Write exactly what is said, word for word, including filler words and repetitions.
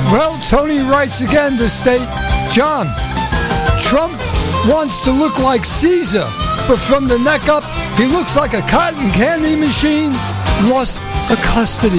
Well, Tony writes again to state, John, Trump wants to look like Caesar, but from the neck up, he looks like a cotton candy machine lost a custody